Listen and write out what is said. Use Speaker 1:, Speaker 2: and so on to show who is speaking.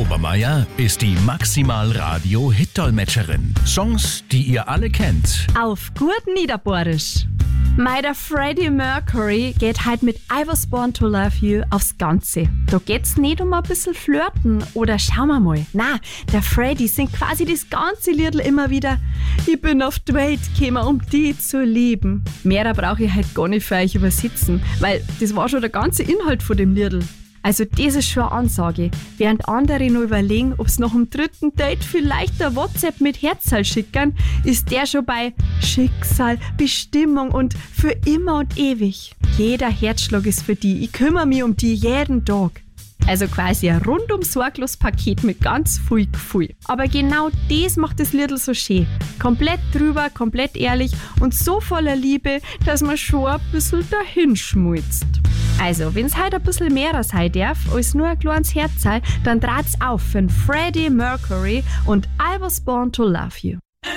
Speaker 1: Obermeier ist die Maximal-Radio-Hit-Dolmetscherin. Songs, die ihr alle kennt.
Speaker 2: Auf gut Niederbohrisch. Der Freddie Mercury geht halt mit I Was Born to Love You aufs Ganze. Da geht's nicht um ein bisschen flirten oder schauen wir mal. Na, der Freddie singt quasi das ganze Liedl immer wieder. Ich bin auf die Welt gekommen, um die zu lieben. Mehr brauche ich halt gar nicht für euch übersetzen, weil das war schon der ganze Inhalt von dem Liedl. Also das ist schon eine Ansage. Während andere nur überlegen, ob es nach dem dritten Date vielleicht ein WhatsApp mit Herzl schickern, ist der schon bei Schicksal, Bestimmung und für immer und ewig. Jeder Herzschlag ist für die. Ich kümmere mich um die jeden Tag. Also quasi ein rundum sorglos Paket mit ganz viel Gefühl. Aber genau das macht das Liedl so schön. Komplett drüber, komplett ehrlich und so voller Liebe, dass man schon ein bisschen dahinschmulzt. Also, wenn es heute ein bisschen mehr sein darf als nur ein kleines Herzl, dann dreht's auf für Freddie Mercury und I Was Born to Love You.